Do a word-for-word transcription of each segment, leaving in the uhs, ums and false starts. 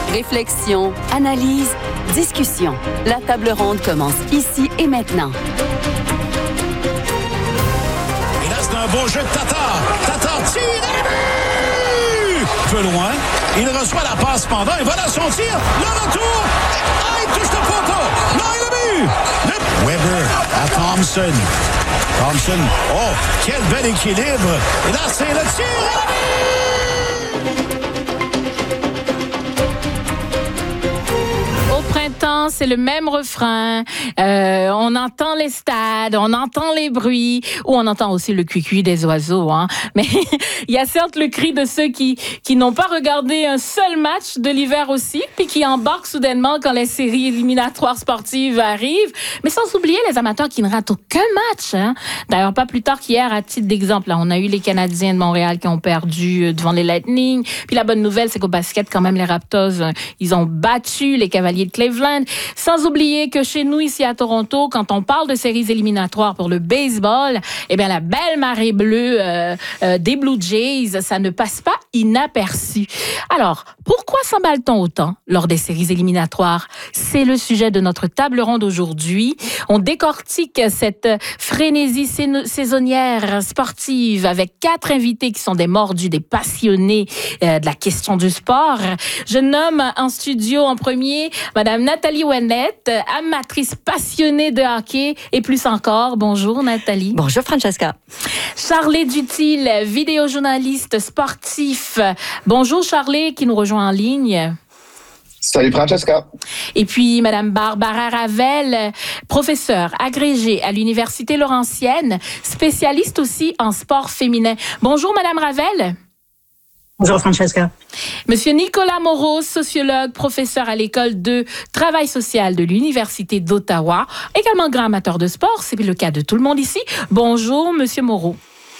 Réflexion, analyse, discussion. La table ronde commence ici et maintenant. Et là, c'est un beau jeu de Tatar. Tatar tire et le but! Un peu loin. Il reçoit la passe pendant et voilà son tir. Le retour. Ah, il touche le poteau. Non, il a but! Le... Weber à Thompson. Thompson. Oh, quel bel équilibre. Et là, c'est le tir et le but! C'est le même refrain. Euh, on entend les stades, on entend les bruits, ou on entend aussi le cuicui des oiseaux. Hein. Mais il y a certes le cri de ceux qui qui n'ont pas regardé un seul match de l'hiver aussi, puis qui embarquent soudainement quand les séries éliminatoires sportives arrivent. Mais sans oublier les amateurs qui ne ratent aucun match. Hein. D'ailleurs, pas plus tard qu'hier, à titre d'exemple, là, on a eu les Canadiens de Montréal qui ont perdu devant les Lightning. Puis la bonne nouvelle, c'est qu'au basket, quand même, les Raptors, ils ont battu les Cavaliers de Cleveland. Sans oublier que chez nous, ici à Toronto, quand on parle de séries éliminatoires pour le baseball, eh bien, la belle marée bleue euh, euh, des Blue Jays, ça ne passe pas inaperçu. Alors, pourquoi s'emballe-t-on autant lors des séries éliminatoires? C'est le sujet de notre table ronde aujourd'hui. On décortique cette frénésie saisonnière sportive avec quatre invités qui sont des mordus, des passionnés euh, de la question du sport. Je nomme en studio en premier Madame Nathalie Ouellette, amatrice passionnée de hockey et plus encore. Bonjour Nathalie. Bonjour Francesca. Charlet Dutil, vidéojournaliste sportif. Bonjour Charlet qui nous rejoint en ligne. Salut Francesca. Et puis Madame Barbara Ravel, professeure agrégée à l'Université Laurentienne, spécialiste aussi en sport féminin. Bonjour Madame Ravel. Bonjour Francesca. Monsieur Nicolas Moreau, sociologue, professeur à l'école de travail social de l'Université d'Ottawa, également grand amateur de sport, c'est le cas de tout le monde ici. Bonjour Monsieur Moreau.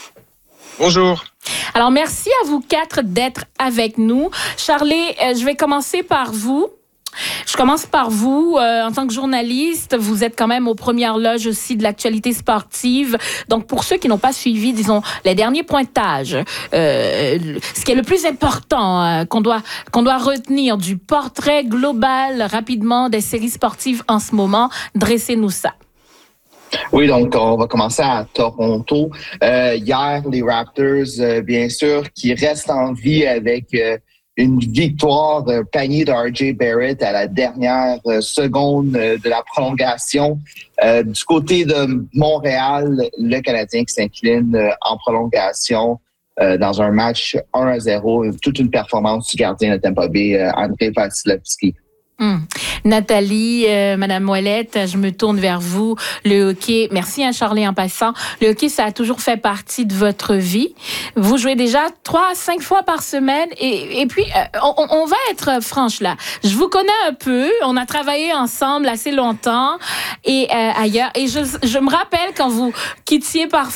Bonjour. Alors merci à vous quatre d'être avec nous. Charlet, euh, je vais commencer par vous. Je commence par vous, euh, en tant que journaliste, vous êtes quand même aux premières loges aussi de l'actualité sportive. Donc, pour ceux qui n'ont pas suivi, disons, les derniers pointages, euh, ce qui est le plus important euh, qu'on doit qu'on doit retenir du portrait global rapidement des séries sportives en ce moment, dressez-nous ça. Oui, donc on va commencer à Toronto. Euh, hier, les Raptors, euh, bien sûr, qui restent en vie avec euh, une victoire euh, panier de R J Barrett à la dernière euh, seconde euh, de la prolongation. Euh, du côté de Montréal, le Canadien qui s'incline euh, en prolongation euh, dans un match un à zéro. Toute une performance du gardien de Tampa Bay, euh, Andrei Vasilevskiy. Hum. Nathalie, euh, Madame Ouellette, je me tourne vers vous. Le hockey, merci à Charlie en passant. Le hockey, ça a toujours fait partie de votre vie. Vous jouez déjà trois à cinq fois par semaine. Et, et puis, euh, on, on va être franche là. Je vous connais un peu. On a travaillé ensemble assez longtemps et euh, ailleurs. Et je, je me rappelle quand vous quittiez par